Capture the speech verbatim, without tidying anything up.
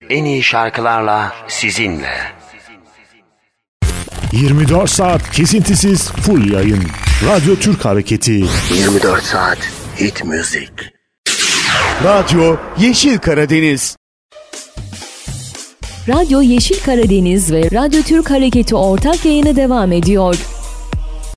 En iyi şarkılarla sizinle. yirmi dört saat kesintisiz full yayın. Radyo Türk Hareketi. yirmi dört saat hit müzik. Radyo Yeşil Karadeniz. Radyo Yeşil Karadeniz ve Radyo Türk Hareketi ortak yayını devam ediyor.